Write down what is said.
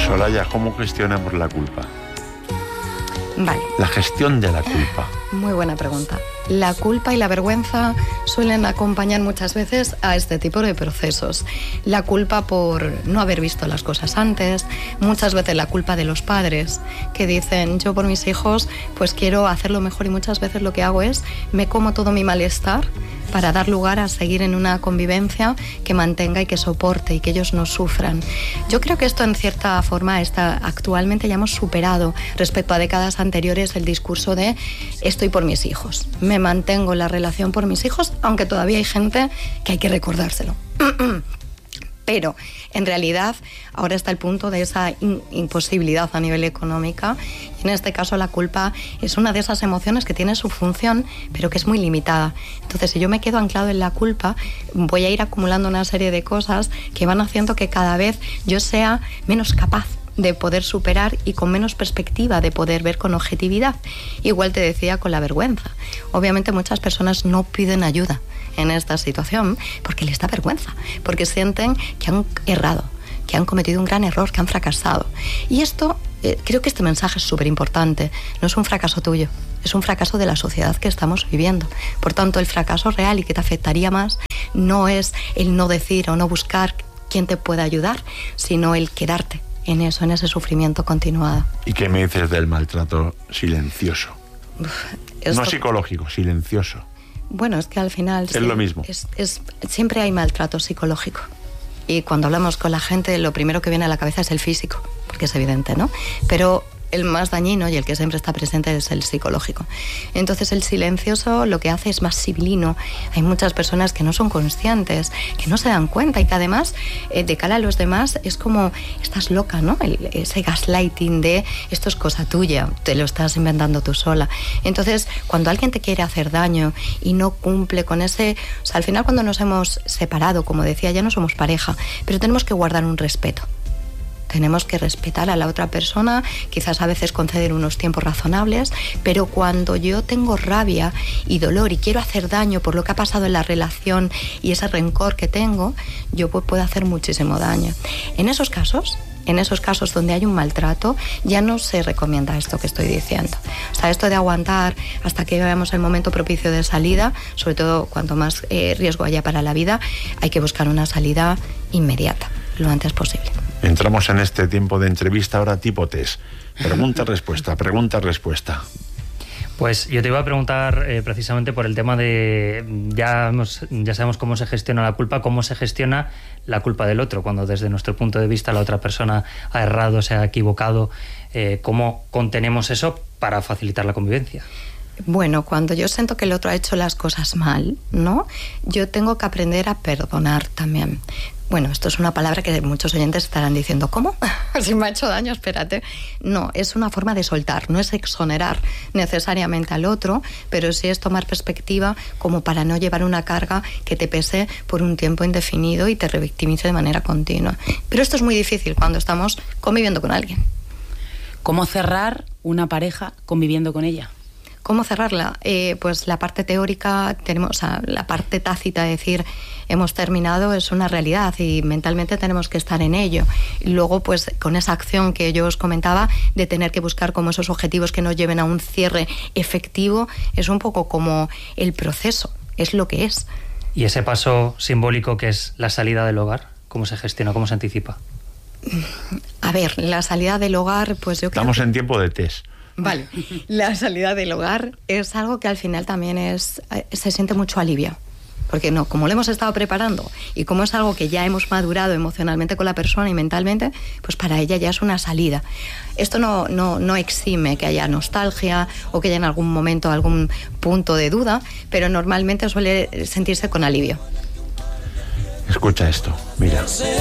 Soraya, ¿cómo gestionamos la culpa? Vale. La gestión de la culpa. Muy buena pregunta. La culpa y la vergüenza suelen acompañar muchas veces a este tipo de procesos. La culpa por no haber visto las cosas antes, muchas veces la culpa de los padres que dicen yo por mis hijos pues quiero hacerlo mejor y muchas veces lo que hago es me como todo mi malestar para dar lugar a seguir en una convivencia que mantenga y que soporte y que ellos no sufran. Yo creo que esto en cierta forma actualmente ya hemos superado respecto a décadas anteriores el discurso de estoy por mis hijos, me mantengo la relación por mis hijos, aunque todavía hay gente que hay que recordárselo. Pero en realidad ahora está el punto de esa imposibilidad a nivel económica. En este caso la culpa es una de esas emociones que tiene su función, pero que es muy limitada. Entonces, si yo me quedo anclado en la culpa, voy a ir acumulando una serie de cosas que van haciendo que cada vez yo sea menos capaz de poder superar y con menos perspectiva de poder ver con objetividad. Igual te decía con la vergüenza. Obviamente muchas personas no piden ayuda en esta situación porque les da vergüenza, porque sienten que han errado, que han cometido un gran error, que han fracasado. Y esto, creo que este mensaje es súper importante. No es un fracaso tuyo, es un fracaso de la sociedad que estamos viviendo. Por tanto, el fracaso real y que te afectaría más no es el no decir o no buscar quién te pueda ayudar, sino el quedarte en eso, en ese sufrimiento continuado. ¿Y qué me dices del maltrato silencioso? No psicológico, silencioso. Bueno, es que al final es lo mismo. Siempre hay maltrato psicológico. Y cuando hablamos con la gente, lo primero que viene a la cabeza es el físico, porque es evidente, ¿no? Pero el más dañino y el que siempre está presente es el psicológico. Entonces el silencioso lo que hace es más sibilino. Hay muchas personas que no son conscientes, que no se dan cuenta y que además de cara a los demás es como estás loca, ¿no? Ese gaslighting de esto es cosa tuya, te lo estás inventando tú sola. Entonces cuando alguien te quiere hacer daño y no cumple con ese... O sea, al final cuando nos hemos separado, como decía, ya no somos pareja, pero tenemos que guardar un respeto. Tenemos que respetar a la otra persona, quizás a veces conceder unos tiempos razonables, pero cuando yo tengo rabia y dolor y quiero hacer daño por lo que ha pasado en la relación y ese rencor que tengo, yo puedo hacer muchísimo daño. En esos casos donde hay un maltrato, ya no se recomienda esto que estoy diciendo. O sea, esto de aguantar hasta que veamos el momento propicio de salida, sobre todo cuanto más riesgo haya para la vida, hay que buscar una salida inmediata, lo antes posible. Entramos en este tiempo de entrevista ahora tipo test. Pregunta-respuesta, pregunta-respuesta. Pues yo te iba a preguntar precisamente por el tema de... Ya sabemos cómo se gestiona la culpa, cómo se gestiona la culpa del otro, cuando desde nuestro punto de vista la otra persona ha errado, se ha equivocado. ¿Cómo contenemos eso para facilitar la convivencia? Bueno, cuando yo siento que el otro ha hecho las cosas mal, ¿no? Yo tengo que aprender a perdonar también. Bueno, esto es una palabra que muchos oyentes estarán diciendo, ¿cómo? Si me ha hecho daño, espérate. No, es una forma de soltar, no es exonerar necesariamente al otro, pero sí es tomar perspectiva como para no llevar una carga que te pese por un tiempo indefinido y te revictimice de manera continua. Pero esto es muy difícil cuando estamos conviviendo con alguien. ¿Cómo cerrar una pareja conviviendo con ella? ¿Cómo cerrarla? Pues la parte teórica, la parte tácita de decir hemos terminado es una realidad y mentalmente tenemos que estar en ello. Y luego, pues con esa acción que yo os comentaba de tener que buscar como esos objetivos que nos lleven a un cierre efectivo, es un poco como el proceso, es lo que es. ¿Y ese paso simbólico que es la salida del hogar? ¿Cómo se gestiona, cómo se anticipa? A ver, la salida del hogar, pues yo creo Estamos en tiempo de test. Vale, la salida del hogar es algo que al final también se siente mucho alivio. Porque no, como lo hemos estado preparando y como es algo que ya hemos madurado emocionalmente con la persona y mentalmente, pues para ella ya es una salida. Esto no exime que haya nostalgia o que haya en algún momento algún punto de duda, pero normalmente suele sentirse con alivio. Escucha esto, mira.